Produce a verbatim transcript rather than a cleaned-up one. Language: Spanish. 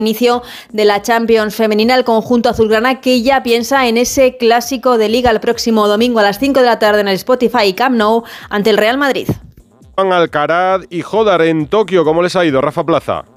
Inicio de la Champions femenina, el conjunto azulgrana que ya piensa en ese clásico de Liga el próximo domingo a las cinco de la tarde en el Spotify y Camp Nou ante el Real Madrid. Alcaraz y Jodar en Tokio, ¿cómo les ha ido, Rafa Plaza?